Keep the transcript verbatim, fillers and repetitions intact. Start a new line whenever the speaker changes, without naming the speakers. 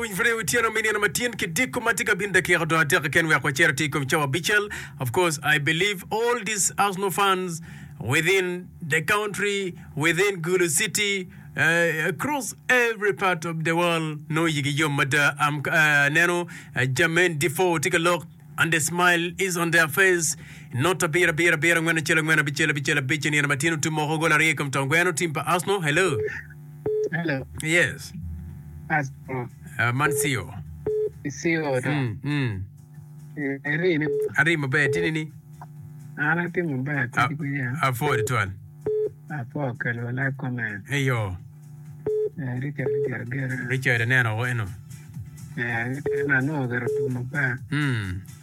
Of course, I believe all these Arsenal fans within the country, within Gulu City, uh, across every part of the world, no yigi yomada am uh, neno uh, Jermaine Defoe, take a look, and the smile is on their face. Not a beer, a beer, a beer. I'm going to chill. I'm going to be chill, be chill, be chill. Matino tomorrow. Go to come to Guano team. Arsenal. Hello.
Hello.
Yes.
Arsenal.
Uh, Mancio.
Sio.
Hmm. Hmm.
Erini.
Ari mabaya tinini.
Ana timu mbaya kuja.
Afford it one.
Apo kalo la comment.
Hey yo.
Richard Richard.
Richard neno eno.
Eh, na no garo tu mbaya.
Hmm.